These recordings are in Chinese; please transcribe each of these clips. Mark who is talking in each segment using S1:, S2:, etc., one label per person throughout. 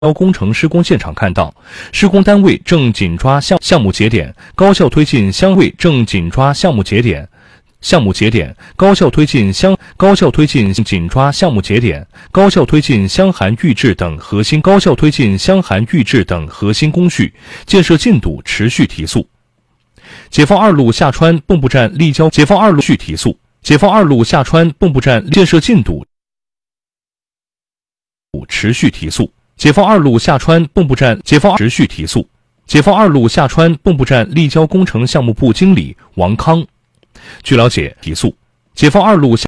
S1: 工程施工现场看到，施工单位正紧抓项目节点，高效推进项目节点，高效推进紧抓项目节点，高效推进箱涵预制等核心工序，建设进度持续提速。解放二路下穿蚌埠站立交解放二路下穿蚌埠站建设进度持续提速。解放二路下穿蚌埠站持续提速。解放二路下穿蚌埠站立交工程项目部经理王康。据了解，解放二路下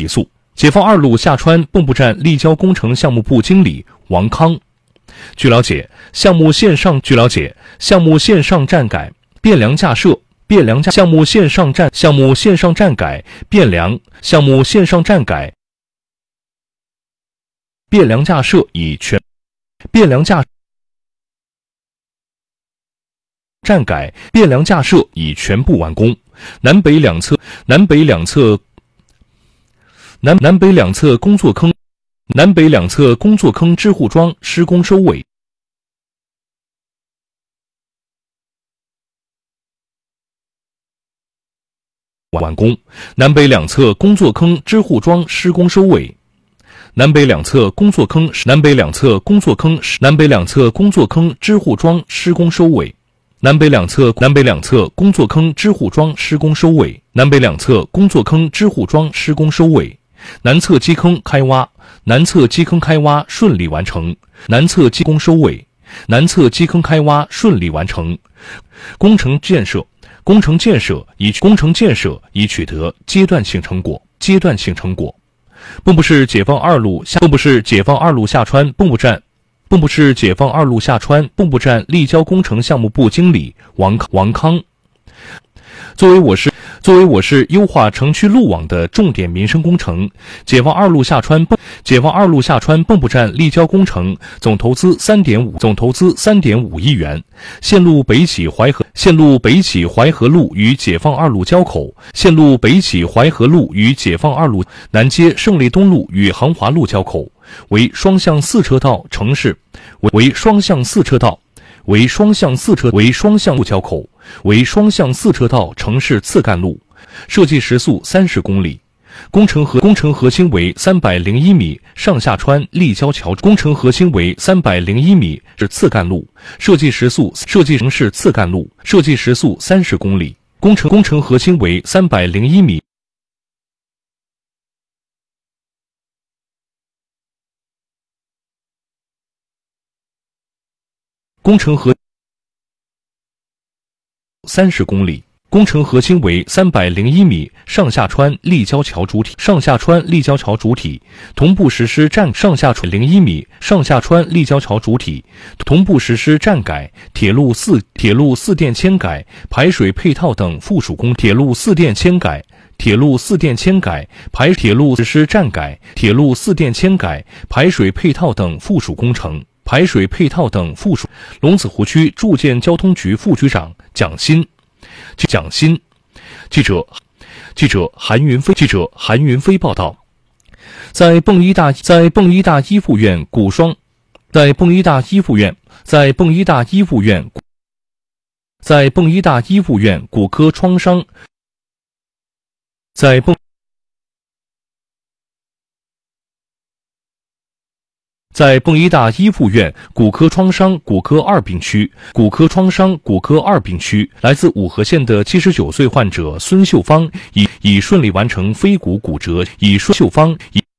S1: 穿蚌埠站立交工程项目部经理王康。据了解，项目线上站改变梁架设项目线上站改变梁架设已全部完工，南北两侧工作坑支护桩施工收尾。完工，南北两侧工作坑支护桩施工收尾。南北两侧工作坑支护桩施工收尾。南北两侧工作坑支护桩施工收尾。南侧基坑开挖顺利完成。南侧基坑开挖顺利完成。工程建设已取得阶段性成果。蚌埠市解放二路下穿蚌埠站立交工程项目部经理王康。作为我市优化城区路网的重点民生工程，解放二路下穿蚌埠站立交工程总投资3.5亿元，线路北起淮河路与解放二路交口，南接胜利东路与航华路交口，为双向四车道路交口，为双向四车道城市次干路，设计时速30公里。工程核心为301米，上下穿立交桥。工程核心为301米是次干路，设计时速30公里。工程核心为301米。工程核30公里。工程核心为301米，上下穿立交桥主体，同步实施站01米，上下穿立交桥主体，同步实施站改、铁路四电牵改、排水配套等附属工。铁路四电牵改、排水配套等附属工程。龙子湖区住建交通局副局长蒋欣。记者韩云飞报道。在蚌医大一附院骨科创伤在蚌医大一附院骨科创伤骨科二病区，来自五河县的79岁患者孙秀芳已顺利完成非骨骨折，